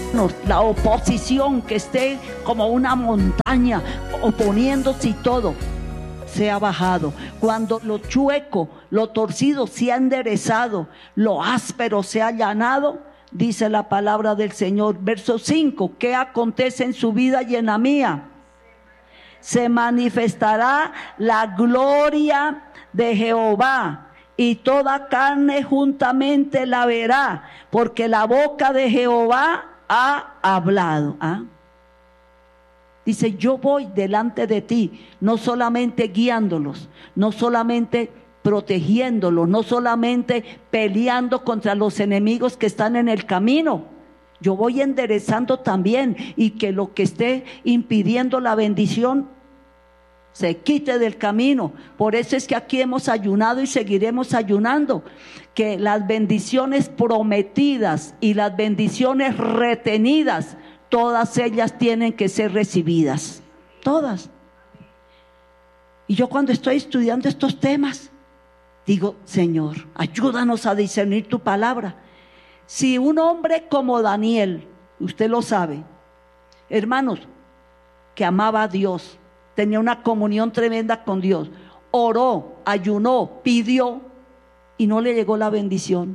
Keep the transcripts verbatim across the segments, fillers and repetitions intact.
La oposición que esté como una montaña oponiéndose y todo se ha bajado. Cuando lo chueco, lo torcido se ha enderezado, lo áspero se ha allanado, dice la palabra del Señor. Verso cinco, ¿qué acontece en su vida y en la mía? Se manifestará la gloria de Jehová, y toda carne juntamente la verá, porque la boca de Jehová ha hablado. ¿Ah? Dice, yo voy delante de ti, no solamente guiándolos, no solamente protegiéndolos, no solamente peleando contra los enemigos que están en el camino. Yo voy enderezando también, y que lo que esté impidiendo la bendición se quite del camino. Por eso es que aquí hemos ayunado y seguiremos ayunando, que las bendiciones prometidas y las bendiciones retenidas, todas ellas tienen que ser recibidas, todas. Y yo cuando estoy estudiando estos temas, digo, Señor, ayúdanos a discernir tu palabra. Si un hombre como Daniel, usted lo sabe, hermanos, que amaba a Dios, tenía una comunión tremenda con Dios, oró, ayunó, pidió y no le llegó la bendición.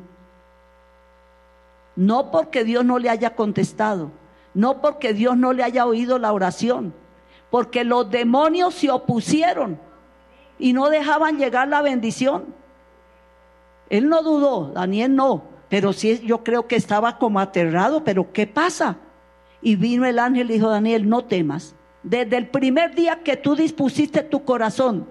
No porque Dios no le haya contestado, no porque Dios no le haya oído la oración, porque los demonios se opusieron y no dejaban llegar la bendición. Él no dudó, Daniel no, pero sí yo creo que estaba como aterrado. ¿Pero qué pasa? Y vino el ángel y dijo, Daniel, no temas. Desde el primer día que tú dispusiste tu corazón,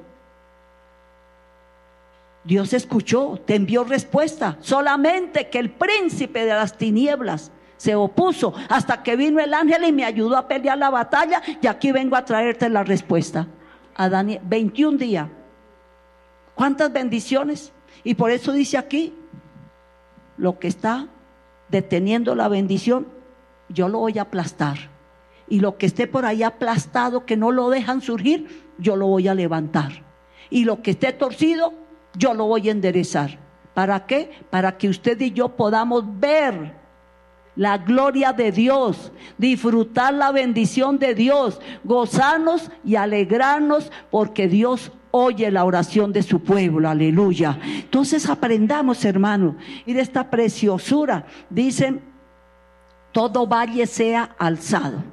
Dios escuchó, te envió respuesta. Solamente que el príncipe de las tinieblas se opuso, hasta que vino el ángel y me ayudó a pelear la batalla, y aquí vengo a traerte la respuesta. A Daniel, veintiún días. ¿Cuántas bendiciones? Y por eso dice aquí, lo que está deteniendo la bendición, yo lo voy a aplastar. Y lo que esté por ahí aplastado, que no lo dejan surgir, yo lo voy a levantar. Y lo que esté torcido, yo lo voy a enderezar. ¿Para qué? Para que usted y yo podamos ver la gloria de Dios, disfrutar la bendición de Dios, gozarnos y alegrarnos, porque Dios oye la oración de su pueblo. Aleluya. Entonces aprendamos, hermano, y de esta preciosura. Dicen, todo valle sea alzado,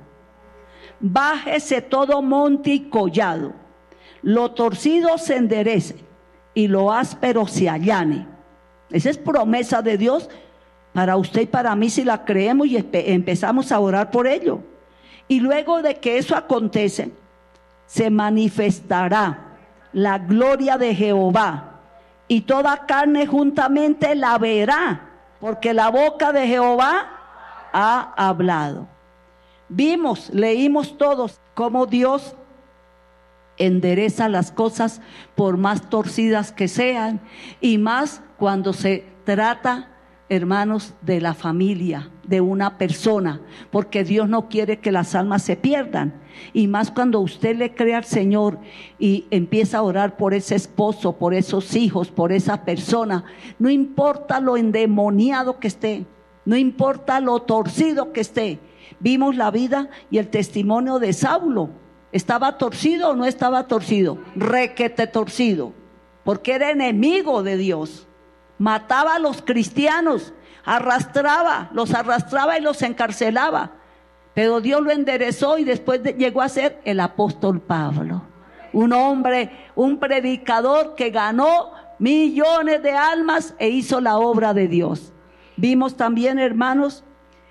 bájese todo monte y collado, lo torcido se enderece y lo áspero se allane. Esa es promesa de Dios para usted y para mí, si la creemos y empezamos a orar por ello. Y luego de que eso acontece, se manifestará la gloria de Jehová, y toda carne juntamente la verá, porque la boca de Jehová ha hablado. Vimos, leímos todos cómo Dios endereza las cosas por más torcidas que sean, y más cuando se trata, hermanos, de la familia, de una persona, porque Dios no quiere que las almas se pierdan. Y más cuando usted le cree al Señor y empieza a orar por ese esposo, por esos hijos, por esa persona, no importa lo endemoniado que esté, no importa lo torcido que esté. Vimos la vida y el testimonio de Saulo. ¿Estaba torcido o no estaba torcido? Requete torcido, porque era enemigo de Dios. Mataba a los cristianos, arrastraba, los arrastraba y los encarcelaba. Pero Dios lo enderezó y después de, llegó a ser el apóstol Pablo. Un hombre, un predicador que ganó millones de almas e hizo la obra de Dios. Vimos también, hermanos,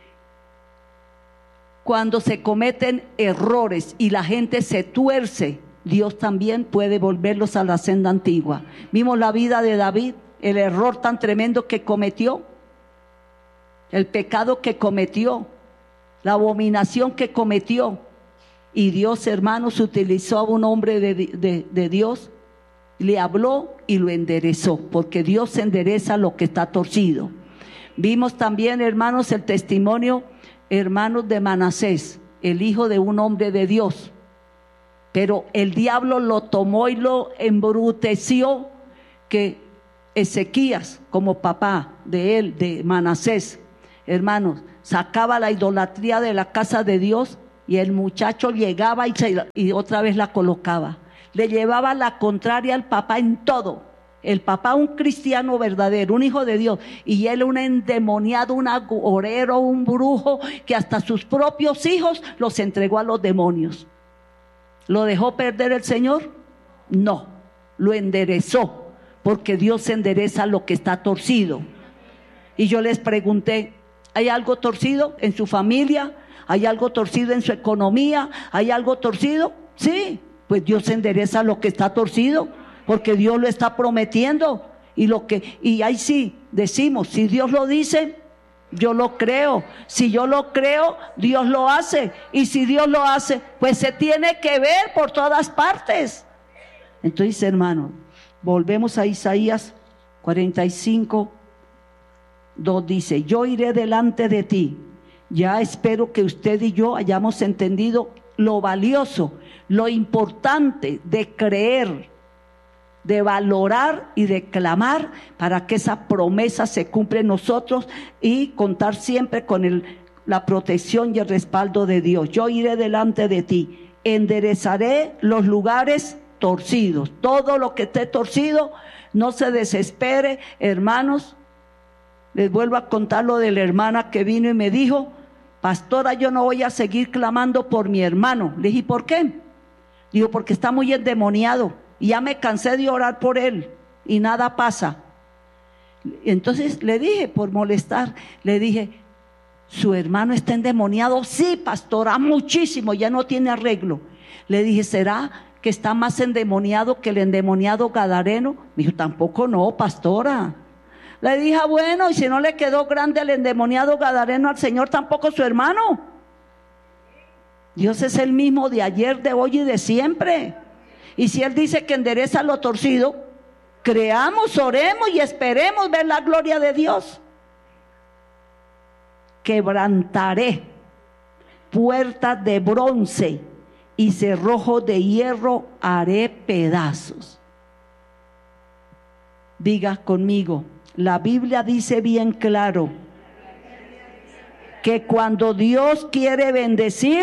cuando se cometen errores y la gente se tuerce, Dios también puede volverlos a la senda antigua. Vimos la vida de David, el error tan tremendo que cometió, el pecado que cometió, la abominación que cometió. Y Dios, hermanos, utilizó a un hombre de, de, de Dios, le habló y lo enderezó, porque Dios endereza lo que está torcido. Vimos también, hermanos, el testimonio, hermanos, de Manasés, el hijo de un hombre de Dios, pero el diablo lo tomó y lo embruteció, que Ezequías, como papá de él, de Manasés, hermanos, sacaba la idolatría de la casa de Dios y el muchacho llegaba y, se, y otra vez la colocaba. Le llevaba la contraria al papá en todo. El papá, un cristiano verdadero, un hijo de Dios, y él un endemoniado, un agorero, un brujo, que hasta sus propios hijos los entregó a los demonios. ¿Lo dejó perder el Señor? No, lo enderezó, porque Dios endereza lo que está torcido. Y yo les pregunté, ¿hay algo torcido en su familia? ¿Hay algo torcido en su economía? ¿Hay algo torcido? Sí, pues Dios endereza lo que está torcido, porque Dios lo está prometiendo. Y lo que, y ahí sí, decimos, si Dios lo dice, yo lo creo. Si yo lo creo, Dios lo hace. Y si Dios lo hace, pues se tiene que ver por todas partes. Entonces, hermanos, volvemos a Isaías cuarenta y cinco, dos dice, yo iré delante de ti. Ya espero que usted y yo hayamos entendido lo valioso, lo importante de creer, de valorar y de clamar para que esa promesa se cumpla en nosotros y contar siempre con el, la protección y el respaldo de Dios. Yo iré delante de ti, enderezaré los lugares torcidos. Todo lo que esté torcido, no se desespere, hermanos. Les vuelvo a contar lo de la hermana que vino y me dijo, pastora, yo no voy a seguir clamando por mi hermano. Le dije, ¿por qué? Digo, porque está muy endemoniado y ya me cansé de orar por él y nada pasa. Entonces le dije, por molestar, le dije, ¿su hermano está endemoniado? Sí, pastora, muchísimo, ya no tiene arreglo. Le dije, ¿será que está más endemoniado que el endemoniado gadareno? Me dijo, tampoco no, pastora. Le dije, bueno, y si no le quedó grande el endemoniado gadareno al Señor, tampoco su hermano. Dios es el mismo de ayer, de hoy y de siempre. Y si Él dice que endereza lo torcido, creamos, oremos y esperemos ver la gloria de Dios. Quebrantaré puertas de bronce y cerrojos de hierro haré pedazos. Diga conmigo, la Biblia dice bien claro que cuando Dios quiere bendecir,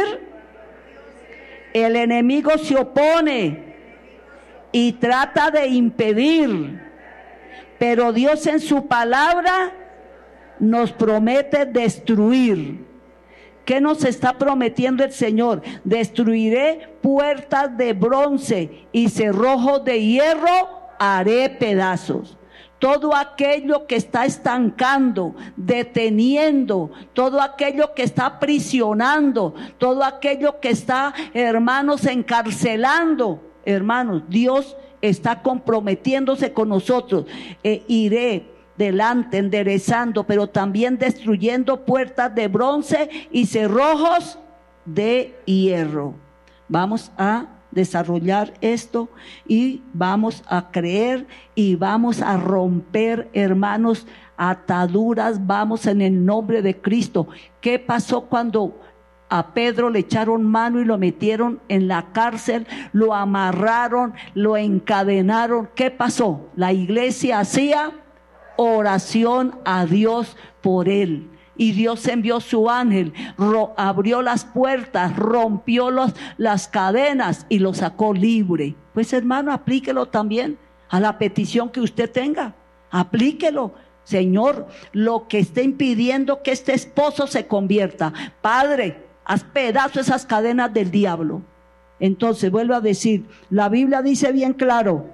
el enemigo se opone y trata de impedir, pero Dios en su palabra nos promete destruir. ¿Qué nos está prometiendo el Señor? Destruiré puertas de bronce y cerrojos de hierro haré pedazos. Todo aquello que está estancando, deteniendo, todo aquello que está aprisionando, todo aquello que está, hermanos, encarcelando, hermanos, Dios está comprometiéndose con nosotros. Eh, iré delante, enderezando, pero también destruyendo puertas de bronce y cerrojos de hierro. Vamos a desarrollar esto y vamos a creer y vamos a romper, hermanos, ataduras. Vamos en el nombre de Cristo. ¿Qué pasó cuando a Pedro le echaron mano y lo metieron en la cárcel, lo amarraron, lo encadenaron? ¿Qué pasó? La iglesia hacía oración a Dios por él. Y Dios envió su ángel, ro, abrió las puertas, rompió los, las cadenas y lo sacó libre. Pues hermano, aplíquelo también a la petición que usted tenga. Aplíquelo. Señor, lo que esté impidiendo que este esposo se convierta, Padre, haz pedazo esas cadenas del diablo. Entonces vuelvo a decir, la Biblia dice bien claro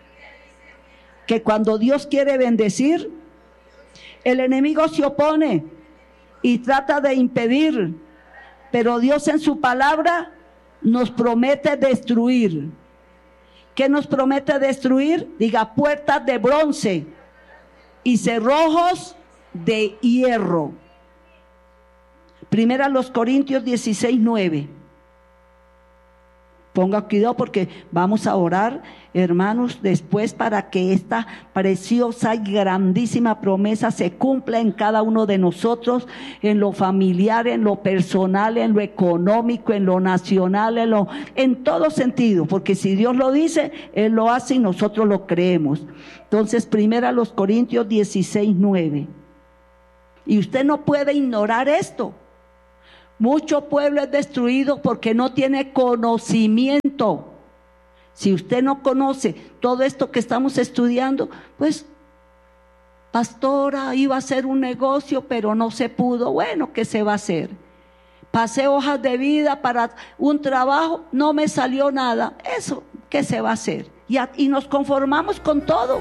que cuando Dios quiere bendecir, el enemigo se opone y trata de impedir, pero Dios en su palabra nos promete destruir. ¿Qué nos promete destruir? Diga, puertas de bronce y cerrojos de hierro. Primera los Corintios dieciséis, nueve. Ponga cuidado porque vamos a orar, hermanos, después para que esta preciosa y grandísima promesa se cumpla en cada uno de nosotros, en lo familiar, en lo personal, en lo económico, en lo nacional, en, lo, en todo sentido, porque si Dios lo dice, Él lo hace y nosotros lo creemos. Entonces, primera los Corintios dieciséis, nueve. Y usted no puede ignorar esto. Mucho pueblo es destruido porque no tiene conocimiento. Si usted no conoce todo esto que estamos estudiando, pues, pastora, iba a hacer un negocio, pero no se pudo. Bueno, ¿qué se va a hacer? Pasé hojas de vida para un trabajo, no me salió nada. Eso, ¿qué se va a hacer? Y, a, y nos conformamos con todo.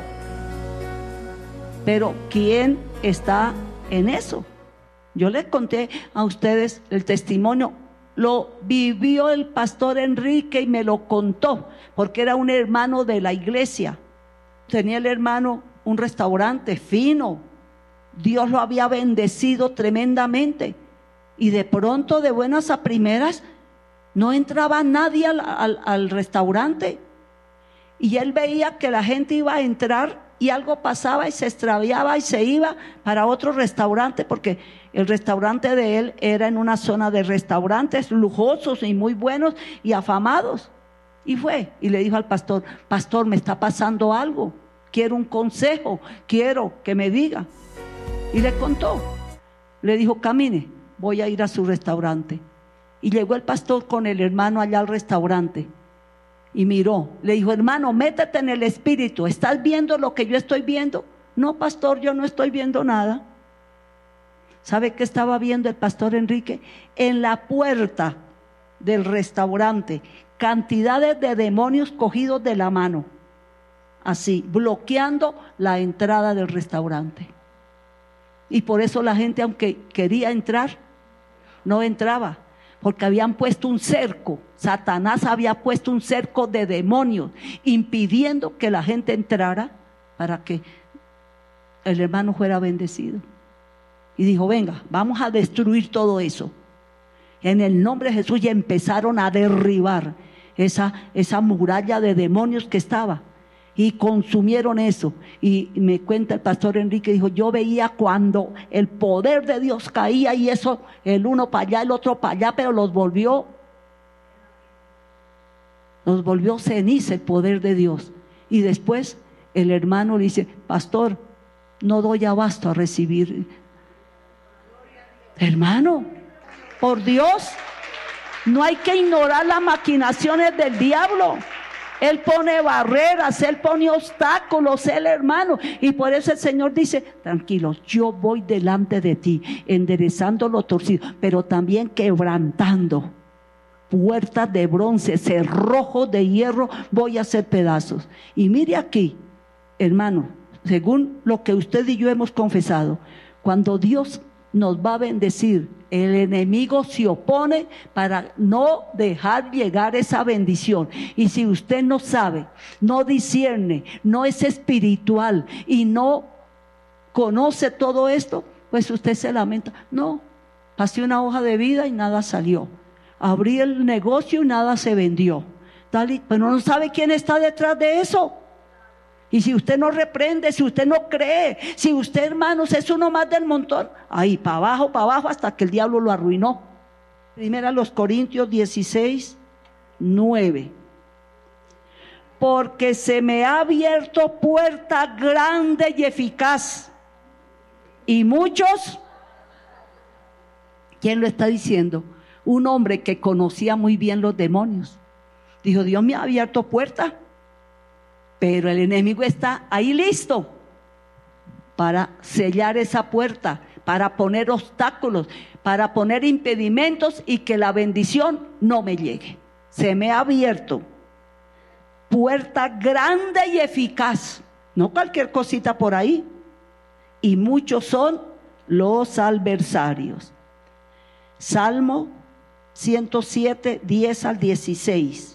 Pero ¿quién está en eso? Yo les conté a ustedes el testimonio, lo vivió el pastor Enrique y me lo contó, porque era un hermano de la iglesia. Tenía el hermano un restaurante fino, Dios lo había bendecido tremendamente, y de pronto, de buenas a primeras, no entraba nadie al, al, al restaurante, y él veía que la gente iba a entrar y algo pasaba y se extraviaba y se iba para otro restaurante, porque el restaurante de él era en una zona de restaurantes lujosos y muy buenos y afamados. Y fue y le dijo al pastor: pastor, me está pasando algo, quiero un consejo, quiero que me diga. Y le contó, le dijo: camine, voy a ir a su restaurante. Y llegó el pastor con el hermano allá al restaurante y miró, le dijo: hermano, métete en el espíritu, ¿estás viendo lo que yo estoy viendo? No, pastor, yo no estoy viendo nada. ¿Sabe qué estaba viendo el pastor Enrique? En la puerta del restaurante, cantidades de demonios cogidos de la mano, así, bloqueando la entrada del restaurante. Y por eso la gente, aunque quería entrar, no entraba, porque habían puesto un cerco. Satanás había puesto un cerco de demonios, impidiendo que la gente entrara para que el hermano fuera bendecido. Y dijo: venga, vamos a destruir todo eso en el nombre de Jesús. Y empezaron a derribar esa, esa muralla de demonios que estaba, y consumieron eso. Y me cuenta el pastor Enrique, dijo: yo veía cuando el poder de Dios caía, y eso, el uno para allá, el otro para allá, pero los volvió Nos volvió ceniza el poder de Dios. Y después el hermano le dice: pastor, no doy abasto a recibir. Hermano, por Dios, no hay que ignorar las maquinaciones del diablo. Él pone barreras, Él pone obstáculos, Él, hermano. Y por eso el Señor dice: tranquilos, yo voy delante de ti, enderezando lo torcido, pero también quebrantando puertas de bronce, cerrojos de hierro, voy a hacer pedazos. Y mire aquí, hermano, según lo que usted y yo hemos confesado, cuando Dios nos va a bendecir, el enemigo se opone para no dejar llegar esa bendición. Y si usted no sabe, no discierne, no es espiritual y no conoce todo esto, pues usted se lamenta: no, pasé una hoja de vida y nada salió, abrí el negocio y nada se vendió, tal y, pero no sabe quién está detrás de eso. Y si usted no reprende, si usted no cree, si usted, hermanos, es uno más del montón, ahí para abajo, para abajo, hasta que el diablo lo arruinó. Primera los Corintios dieciséis, nueve. Porque se me ha abierto puerta grande y eficaz, y muchos, ¿quién lo está diciendo? Un hombre que conocía muy bien los demonios. Dijo: Dios me ha abierto puerta, pero el enemigo está ahí listo para sellar esa puerta, para poner obstáculos, para poner impedimentos y que la bendición no me llegue. Se me ha abierto puerta grande y eficaz, no cualquier cosita por ahí, y muchos son los adversarios. Salmo ciento siete, diez al dieciséis.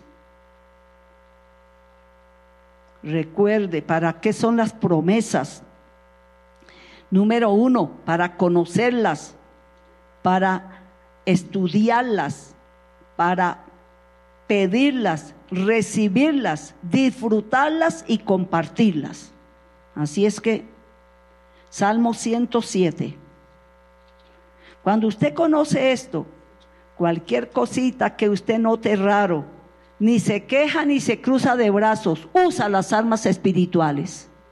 Recuerde, ¿para qué son las promesas? Número uno, para conocerlas, para estudiarlas, para pedirlas, recibirlas, disfrutarlas y compartirlas. Así es que, Salmo ciento siete. Cuando usted conoce esto, cualquier cosita que usted note raro, ni se queja ni se cruza de brazos, usa las armas espirituales.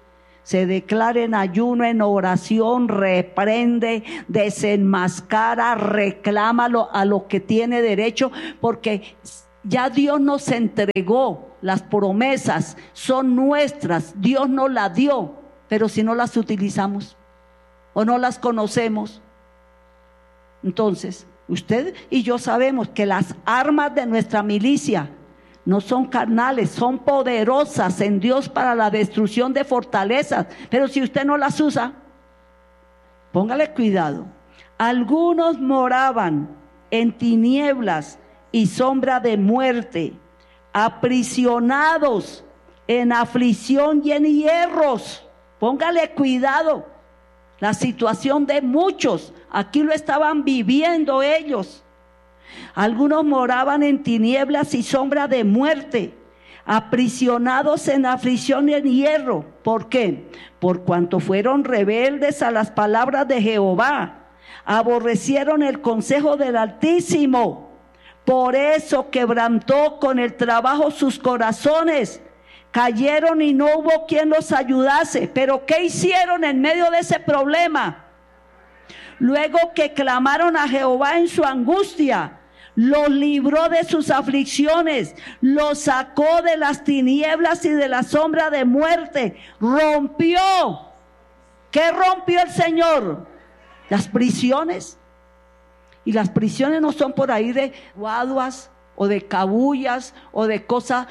se declara en ayuno, en oración, reprende, desenmascara, reclámalo a lo que tiene derecho, porque ya Dios nos entregó las promesas, son nuestras, Dios nos las dio, pero si no las utilizamos o no las conocemos, entonces usted y yo sabemos que las armas de nuestra milicia no son carnales, son poderosas en Dios para la destrucción de fortalezas. Pero si usted no las usa, póngale cuidado. Algunos moraban en tinieblas y sombra de muerte, aprisionados en aflicción y en hierros. Póngale cuidado. La situación de muchos, aquí lo estaban viviendo ellos. Algunos moraban en tinieblas y sombra de muerte, aprisionados en aflicción y en hierro. ¿Por qué? Por cuanto fueron rebeldes a las palabras de Jehová, aborrecieron el consejo del Altísimo. Por eso quebrantó con el trabajo sus corazones, cayeron y no hubo quien los ayudase. Pero ¿qué hicieron en medio de ese problema? Luego que clamaron a Jehová en su angustia, los libró de sus aflicciones, los sacó de las tinieblas y de la sombra de muerte, rompió. ¿Qué rompió el Señor? Las prisiones. Y las prisiones no son por ahí de guaduas o de cabullas o de cosa,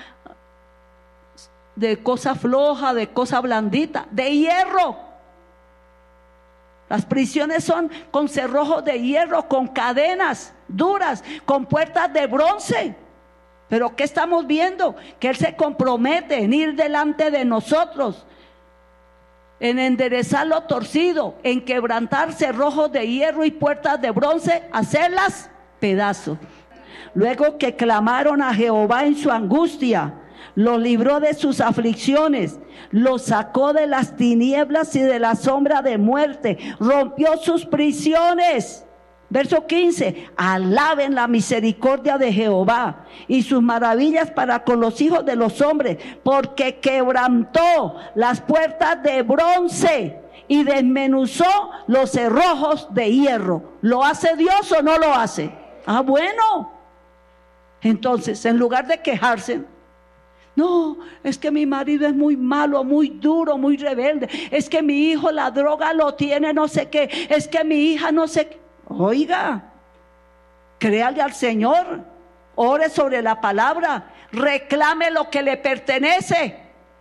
de cosa floja, de cosa blandita, de hierro. Las prisiones son con cerrojos de hierro, con cadenas duras, con puertas de bronce. Pero ¿qué estamos viendo? Que Él se compromete en ir delante de nosotros, en enderezar lo torcido, en quebrantar cerrojos de hierro y puertas de bronce, hacerlas pedazos. Luego que clamaron a Jehová en su angustia, los libró de sus aflicciones, los sacó de las tinieblas y de la sombra de muerte, rompió sus prisiones. Verso quince, alaben la misericordia de Jehová y sus maravillas para con los hijos de los hombres, porque quebrantó las puertas de bronce y desmenuzó los cerrojos de hierro. ¿Lo hace Dios o no lo hace? Ah, bueno. Entonces, en lugar de quejarse, no, es que mi marido es muy malo, muy duro, muy rebelde. Es que mi hijo la droga lo tiene, no sé qué. Es que mi hija no sé qué. Oiga, créale al Señor, ore sobre la palabra, reclame lo que le pertenece.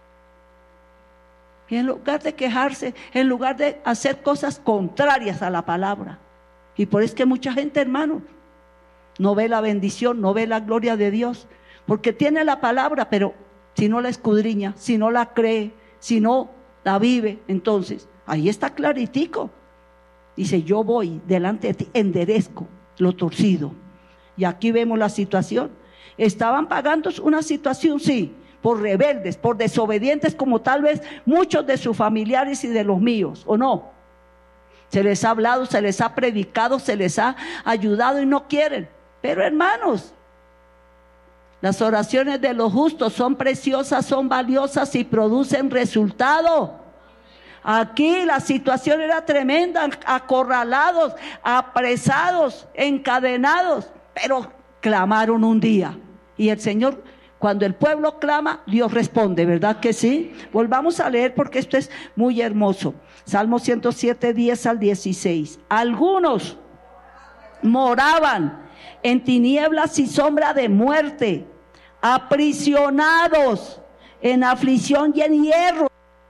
Y en lugar de quejarse, en lugar de hacer cosas contrarias a la palabra. Y por eso es que mucha gente, hermano, no ve la bendición, no ve la gloria de Dios, porque tiene la palabra, pero si no la escudriña, si no la cree, si no la vive, entonces ahí está claritico. Dice, yo voy delante de ti, enderezco lo torcido. Y aquí vemos la situación. Estaban pagando una situación, sí, por rebeldes, por desobedientes, como tal vez muchos de sus familiares y de los míos, ¿o no? Se les ha hablado, se les ha predicado, se les ha ayudado y no quieren. Pero hermanos, las oraciones de los justos son preciosas, son valiosas y producen resultado. Aquí la situación era tremenda, acorralados, apresados, encadenados, pero clamaron un día. Y el Señor, cuando el pueblo clama, Dios responde, ¿verdad que sí? Volvamos a leer porque esto es muy hermoso. Salmo ciento siete, diez al dieciséis. Algunos moraban en tinieblas y sombra de muerte, aprisionados en aflicción y en hierro.